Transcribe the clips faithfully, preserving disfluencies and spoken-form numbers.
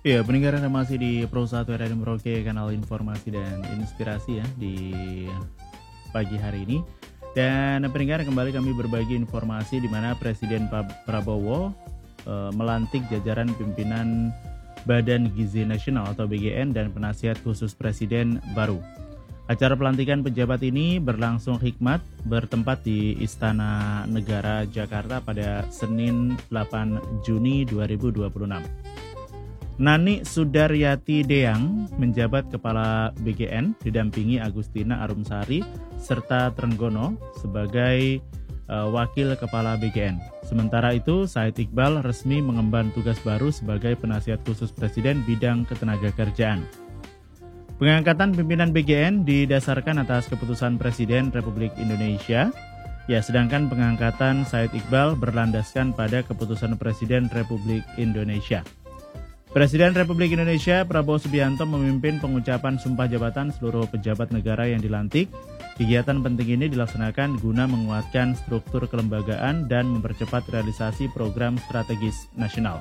Iya, pendengar Anda masih di Pro satu R R I Merauke, kanal informasi dan inspirasi ya di pagi hari ini. Dan pendengar, kembali kami berbagi informasi di mana Presiden Prabowo e, melantik jajaran pimpinan Badan Gizi Nasional atau B G N dan penasihat khusus Presiden baru. Acara pelantikan pejabat ini berlangsung hikmat bertempat di Istana Negara Jakarta pada Senin delapan Juni dua ribu dua puluh enam. Nani Sudaryati Deang menjabat Kepala B G N didampingi Agustina Arumsari serta Trenggono sebagai uh, Wakil Kepala B G N. Sementara itu, Said Iqbal resmi mengemban tugas baru sebagai Penasihat Khusus Presiden bidang Ketenagakerjaan. Pengangkatan pimpinan B G N didasarkan atas keputusan Presiden Republik Indonesia. Ya, sedangkan pengangkatan Said Iqbal berlandaskan pada keputusan Presiden Republik Indonesia. Presiden Republik Indonesia Prabowo Subianto memimpin pengucapan sumpah jabatan seluruh pejabat negara yang dilantik. Kegiatan penting ini dilaksanakan guna menguatkan struktur kelembagaan dan mempercepat realisasi program strategis nasional.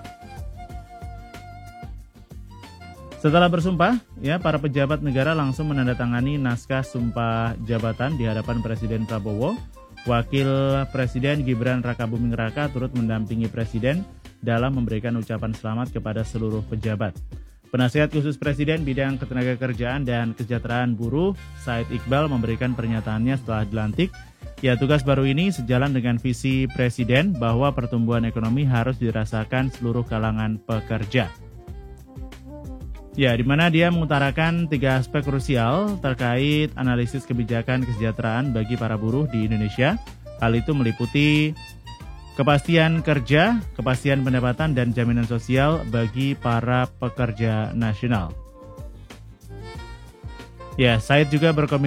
Setelah bersumpah, ya, para pejabat negara langsung menandatangani naskah sumpah jabatan di hadapan Presiden Prabowo. Wakil Presiden Gibran Rakabuming Raka turut mendampingi Presiden dalam memberikan ucapan selamat kepada seluruh pejabat. Penasihat khusus Presiden bidang Ketenagakerjaan dan Kesejahteraan Buruh, Said Iqbal, memberikan pernyataannya setelah dilantik. Ya, tugas baru ini sejalan dengan visi Presiden bahwa pertumbuhan ekonomi harus dirasakan seluruh kalangan pekerja. Ya, di mana dia mengutarakan tiga aspek krusial terkait analisis kebijakan kesejahteraan bagi para buruh di Indonesia. Hal itu meliputi kepastian kerja, kepastian pendapatan, dan jaminan sosial bagi para pekerja nasional. Ya, Said juga berkomitmen